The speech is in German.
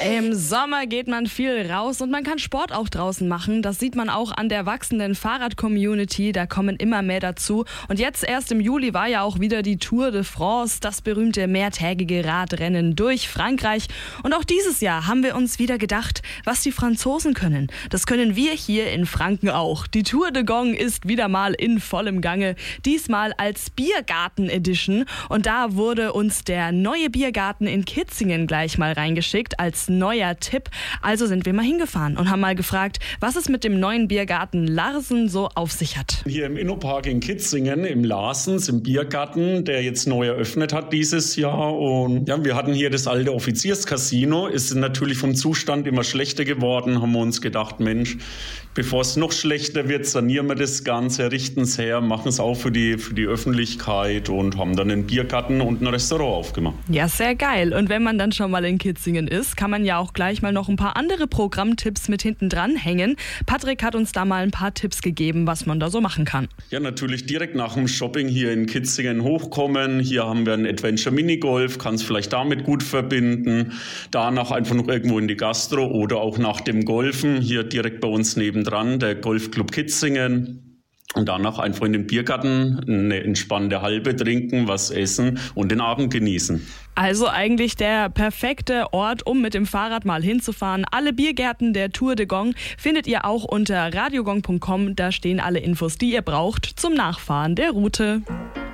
Im Sommer geht man viel raus und man kann Sport auch draußen machen. Das sieht man auch an der wachsenden Fahrrad-Community. Da kommen immer mehr dazu. Und jetzt erst im Juli war ja auch wieder die Tour de France, das berühmte mehrtägige Radrennen durch Frankreich. Und auch dieses Jahr haben wir uns wieder gedacht, was die Franzosen können. Das können wir hier in Franken auch. Die Tour de Gong ist wieder mal in vollem Gange. Diesmal als Biergarten-Edition. Und da wurde uns der neue Biergarten in Kitzingen gleich mal reingeschickt als neuer Tipp. Also sind wir mal hingefahren und haben mal gefragt, was es mit dem neuen Biergarten Larsen so auf sich hat. Hier im Innopark in Kitzingen, im Larsens, im Biergarten, der jetzt neu eröffnet hat dieses Jahr. Und ja, wir hatten hier das alte Offizierscasino. Ist natürlich vom Zustand immer schlechter geworden. Haben wir uns gedacht, Mensch, bevor es noch schlechter wird, sanieren wir das Ganze, richten es her, machen es auch für die Öffentlichkeit und haben dann einen Biergarten und ein Restaurant aufgemacht. Ja, sehr geil. Und wenn man dann schon mal in Kitzingen ist, kann man ja auch gleich mal noch ein paar andere Programmtipps mit hinten dran hängen. Patrick hat uns da mal ein paar Tipps gegeben, was man da so machen kann. Ja, natürlich direkt nach dem Shopping hier in Kitzingen hochkommen. Hier haben wir ein Adventure Minigolf, kann es vielleicht damit gut verbinden. Danach einfach noch irgendwo in die Gastro oder auch nach dem Golfen. Hier direkt bei uns nebendran, der Golfclub Kitzingen. Und danach einfach in den Biergarten eine entspannte Halbe trinken, was essen und den Abend genießen. Also eigentlich der perfekte Ort, um mit dem Fahrrad mal hinzufahren. Alle Biergärten der Tour de Gong findet ihr auch unter radiogong.com. Da stehen alle Infos, die ihr braucht zum Nachfahren der Route.